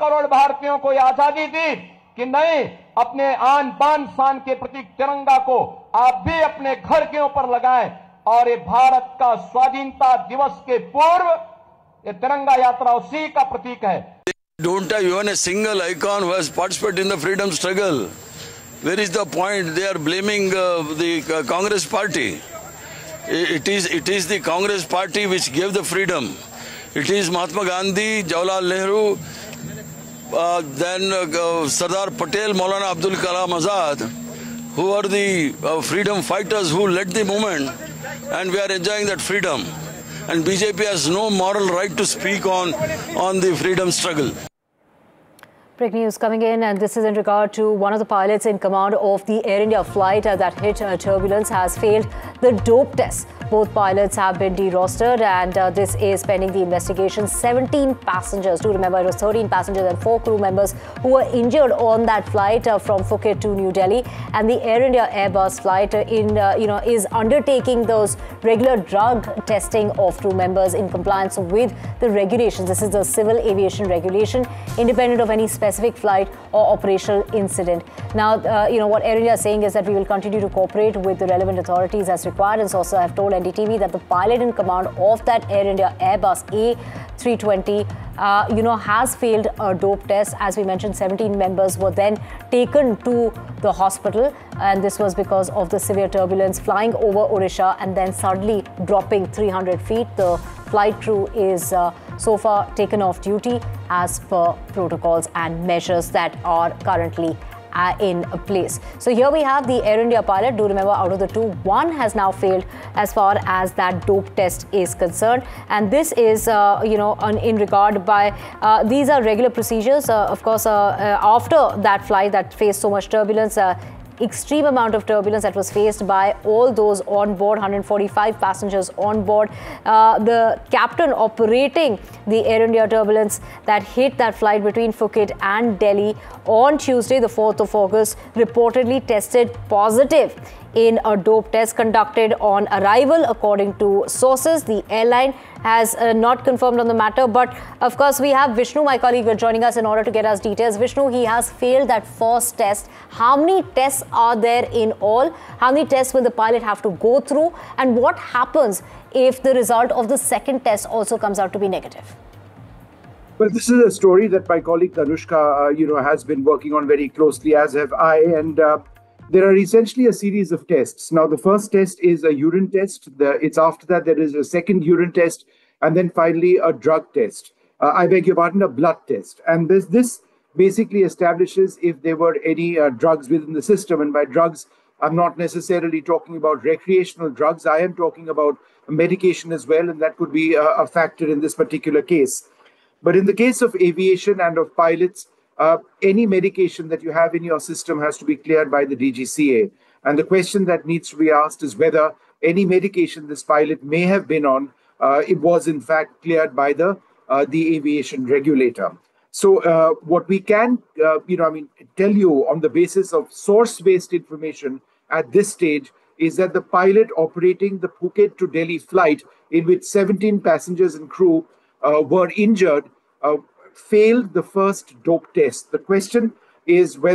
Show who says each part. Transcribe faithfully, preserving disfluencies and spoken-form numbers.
Speaker 1: करोड़ भारतीयों को यह आजादी दी कि नहीं, अपने आन बान शान के प्रतीक तिरंगा को आप भी अपने घर के ऊपर लगाएं और ये भारत का स्वाधीनता दिवस के पूर्व ये तिरंगा यात्रा उसी का प्रतीक है.
Speaker 2: Don't have even a single icon who has participated in the freedom struggle. Where is the point? They are blaming uh, the uh, Congress party. It is, it is the Congress party which gave the freedom. It is Mahatma Gandhi, Jawaharlal Nehru, uh, then uh, Sardar Patel, Maulana Abdul Kalam Azad, who are the uh, freedom fighters who led the movement, and we are enjoying that freedom. And B J P has no moral right to speak on, on the freedom struggle.
Speaker 3: Break news coming in, and this is in regard to one of the pilots in command of the Air India flight uh, that hit uh, turbulence has failed the dope test. Both pilots have been derostered, and uh, this is pending the investigation. seventeen passengers, do remember it was thirteen passengers and four crew members who were injured on that flight uh, from Phuket to New Delhi. And the Air India Airbus flight uh, in uh, you know is undertaking those regular drug testing of crew members in compliance with the regulations. This is the civil aviation regulation, independent of any specific flight or operational incident. Now, uh, you know what Air India is saying is that we will continue to cooperate with the relevant authorities as required, and also have told N D T V that the pilot in command of that Air India Airbus A three twenty, uh, you know, has failed a dope test. As we mentioned, seventeen members were then taken to the hospital, and this was because of the severe turbulence flying over Odisha and then suddenly dropping three hundred feet. The flight crew is uh, so far taken off duty as per protocols and measures that are currently Uh, in place. So here we have the Air India pilot. Do remember, out of the two, one has now failed as far as that dope test is concerned, and this is uh, you know on, in regard by uh, these are regular procedures. Uh, of course, uh, uh, after that flight that faced so much turbulence, uh, extreme amount of turbulence that was faced by all those on board, one hundred forty-five passengers on board. Uh, the captain operating the Air India turbulence that hit that flight between Phuket and Delhi on Tuesday, the fourth of August, reportedly tested positive in a dope test conducted on arrival. According to sources, the airline has uh, not confirmed on the matter, but of course we have Vishnu, my colleague, joining us in order to get us details. Vishnu, he has failed that first test. How many tests are there in all? How many tests will the pilot have to go through? And what happens if the result of the second test also comes out to be negative?
Speaker 4: Well, this is a story that my colleague Tanushka, uh, you know, has been working on very closely, as have I. And uh, there are essentially a series of tests. Now, the first test is a urine test. The, it's after that there is a second urine test, and then finally a drug test. Uh, I beg your pardon, a blood test. And this this basically establishes if there were any uh, drugs within the system. And by drugs, I'm not necessarily talking about recreational drugs. I am talking about medication as well, and that could be a, a factor in this particular case. But in the case of aviation and of pilots, uh, any medication that you have in your system has to be cleared by the D G C A. And the question that needs to be asked is whether any medication this pilot may have been on, uh, it was in fact cleared by the uh, the aviation regulator. So uh, what we can, uh, you know, I mean, tell you on the basis of source-based information at this stage is that the pilot operating the Phuket to Delhi flight, in which seventeen passengers and crew uh, were injured, uh, failed the first dope test. The question is whether